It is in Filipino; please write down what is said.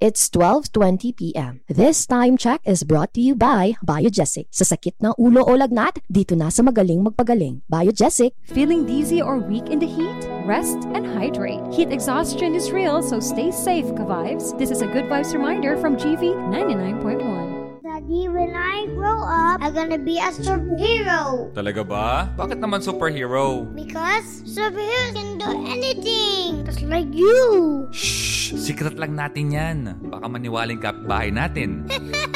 It's 12:20 p.m. This time check is brought to you by Biogesic. Sa sakit ng ulo o lagnat, dito na sa Magaling Magpagaling. Biogesic. Feeling dizzy or weak in the heat? Rest and hydrate. Heat exhaustion is real, so stay safe, ka-vibes. This is a Good Vibes reminder from GV 99.1. Daddy, when I grow up, I'm gonna be a superhero. Talaga ba? Bakit naman superhero? Because superheroes can do anything. Just like you. Shh! Secret lang natin yan. Baka maniwaling kapitbahay natin.